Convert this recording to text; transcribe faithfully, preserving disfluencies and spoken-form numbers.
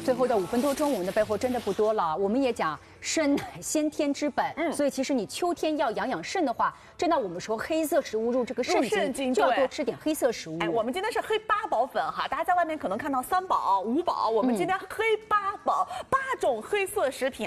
最后的五分多钟，我们的备货真的不多了。我们也讲肾乃先天之本，嗯，所以其实你秋天要养养肾的话，真的我们说黑色食物入这个肾经，就要多吃点黑色食物。 哎，我们今天是黑八宝粉哈，大家在外面可能看到三宝、五宝，我们今天黑八宝，八种黑色食品。